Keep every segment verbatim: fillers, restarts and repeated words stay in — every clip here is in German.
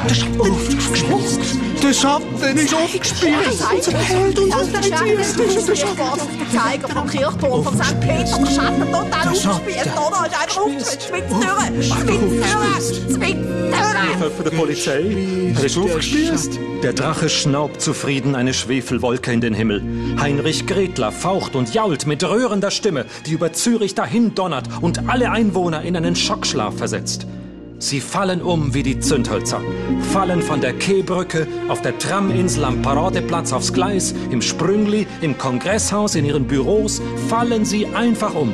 Der Schatten ist geschluckt. Der Schatten ist aufgespießt. Unser Held, unser Held. Das ist der Schatten. Auf den Zeiger vom Kirchturm von Sankt Peter. Der Schatten total aufgespießt. Donner ist einfach aufgespießt. Schwitztüren. Schwitztüren. Schwitztüren. Von der Polizei. Er ist aufgespießt. Der Drache schnaubt zufrieden eine Schwefelwolke in den Himmel. Heinrich Gretler faucht und jault mit rührender Stimme, die über Zürich dahin donnert und alle Einwohner in einen Schockschlaf versetzt. Sie fallen um wie die Zündhölzer, fallen von der Keebrücke, auf der Traminsel am Paradeplatz aufs Gleis, im Sprüngli, im Kongresshaus, in ihren Büros, fallen sie einfach um.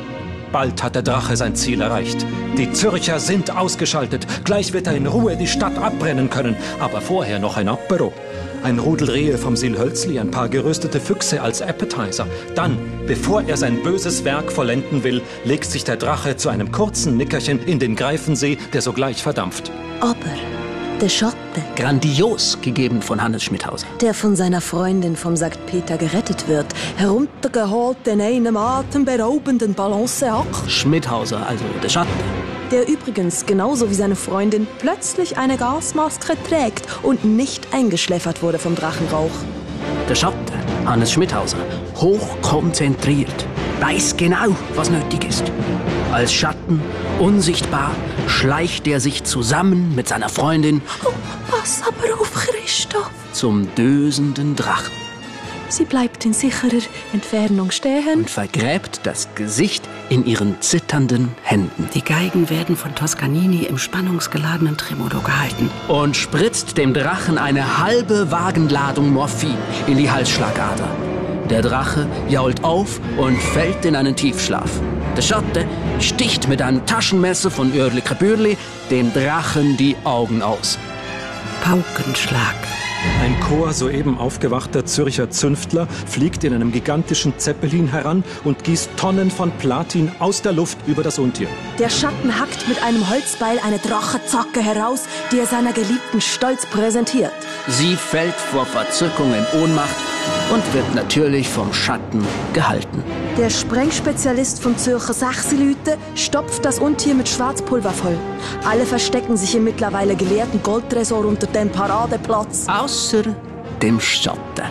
Bald hat der Drache sein Ziel erreicht. Die Zürcher sind ausgeschaltet. Gleich wird er in Ruhe die Stadt abbrennen können. Aber vorher noch ein Apero. Ein Rudel Rehe vom Silhölzli, ein paar geröstete Füchse als Appetizer. Dann, bevor er sein böses Werk vollenden will, legt sich der Drache zu einem kurzen Nickerchen in den Greifensee, der sogleich verdampft. Aber der Schotte, grandios gegeben von Hannes Schmidhauser, der von seiner Freundin vom Sankt Peter gerettet wird, heruntergeholt in einem atemberaubenden Balanceakt. Schmidhauser, also der Schatten. Der übrigens, genauso wie seine Freundin, plötzlich eine Gasmaske trägt und nicht eingeschläfert wurde vom Drachenrauch. Der Schatten, Hannes Schmidhauser, hochkonzentriert, weiß genau, was nötig ist. Als Schatten, unsichtbar, schleicht er sich zusammen mit seiner Freundin oh, pass aber auf, Christoph, zum dösenden Drachen. Sie bleibt in sicherer Entfernung stehen und vergräbt das Gesicht in ihren zitternden Händen. Die Geigen werden von Toscanini im spannungsgeladenen Tremolo gehalten. Und spritzt dem Drachen eine halbe Wagenladung Morphin in die Halsschlagader. Der Drache jault auf und fällt in einen Tiefschlaf. Der Schotte sticht mit einem Taschenmesser von Örli Krabürli dem Drachen die Augen aus. Paukenschlag. Ein Chor soeben aufgewachter Zürcher Zünftler fliegt in einem gigantischen Zeppelin heran und gießt Tonnen von Platin aus der Luft über das Untier. Der Schatten hackt mit einem Holzbeil eine Drachezacke heraus, die er seiner Geliebten stolz präsentiert. Sie fällt vor Verzückung in Ohnmacht und wird natürlich vom Schatten gehalten. Der Sprengspezialist vom Zürcher Sachsilüte stopft das Untier mit Schwarzpulver voll. Alle verstecken sich im mittlerweile geleerten Goldtresor unter dem Paradeplatz. Außer dem Schatten.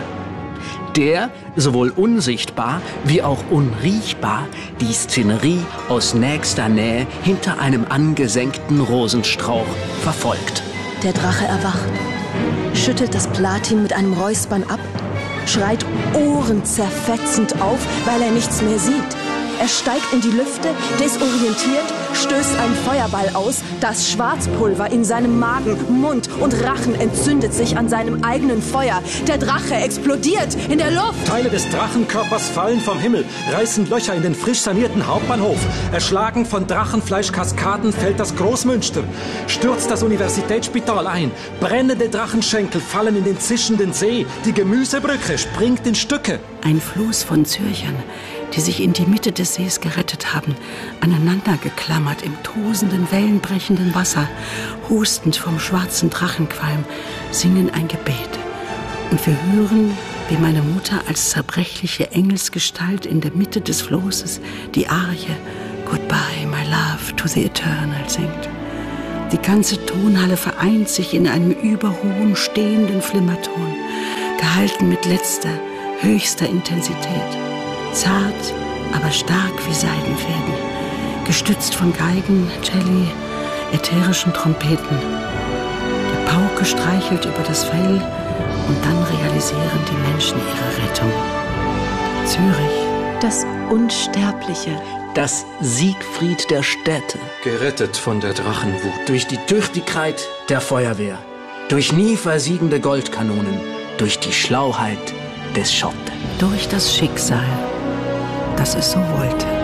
Der, sowohl unsichtbar wie auch unriechbar, die Szenerie aus nächster Nähe hinter einem angesenkten Rosenstrauch verfolgt. Der Drache erwacht, schüttelt das Platin mit einem Räuspern ab, schreit ohrenzerfetzend auf, weil er nichts mehr sieht. Er steigt in die Lüfte, desorientiert, stößt einen Feuerball aus. Das Schwarzpulver in seinem Magen, Mund und Rachen entzündet sich an seinem eigenen Feuer. Der Drache explodiert in der Luft. Teile des Drachenkörpers fallen vom Himmel, reißen Löcher in den frisch sanierten Hauptbahnhof. Erschlagen von Drachenfleischkaskaden fällt das Großmünster. Stürzt das Universitätsspital ein. Brennende Drachenschenkel fallen in den zischenden See. Die Gemüsebrücke springt in Stücke. Ein Floß von Zürchern, die sich in die Mitte des Sees gerettet haben, aneinander geklammert im tosenden, wellenbrechenden Wasser, hustend vom schwarzen Drachenqualm, singen ein Gebet. Und wir hören, wie meine Mutter als zerbrechliche Engelsgestalt in der Mitte des Floßes die Arie Goodbye, my love, to the eternal singt. Die ganze Tonhalle vereint sich in einem überhohen, stehenden Flimmerton, gehalten mit letzter, höchster Intensität. Zart, aber stark wie Seidenfäden, gestützt von Geigen, Celli, ätherischen Trompeten. Die Pauke streichelt über das Fell und dann realisieren die Menschen ihre Rettung. Zürich, das Unsterbliche, das Siegfried der Städte, gerettet von der Drachenwut, durch die Tüchtigkeit der Feuerwehr, durch nie versiegende Goldkanonen, durch die Schlauheit des Schotten, durch das Schicksal, dass es so wollte.